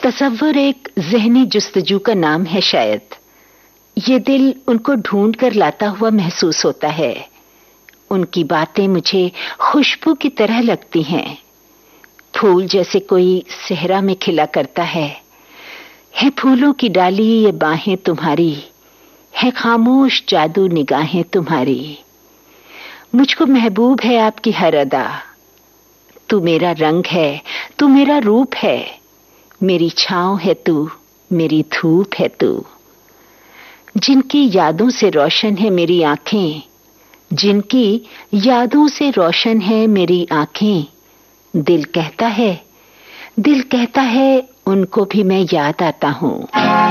तसव्वुर एक ज़हनी जुस्तजू का नाम है शायद। ये दिल उनको ढूंढ कर लाता हुआ महसूस होता है। उनकी बातें मुझे खुशबू की तरह लगती हैं, फूल जैसे कोई सहरा में खिला करता है फूलों की डाली ये बाहें तुम्हारी, है खामोश जादू निगाहें तुम्हारी। मुझको महबूब है आपकी हर अदा, तू मेरा रंग है, तू मेरा रूप है, मेरी छाँव है तू, मेरी धूप है तू। जिनकी यादों से रोशन है मेरी आंखें, जिनकी यादों से रोशन है मेरी आंखें, दिल कहता है उनको भी मैं याद आता हूँ।